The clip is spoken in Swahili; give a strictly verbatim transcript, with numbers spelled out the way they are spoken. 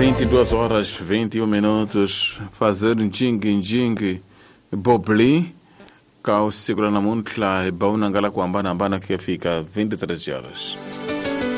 vinte e duas horas, vinte e um minutos. Fazer um jingue-jingue. Bobli. Kao segura na muntla. Bauna ngala kuambana ambana kia fika vinte e três horas.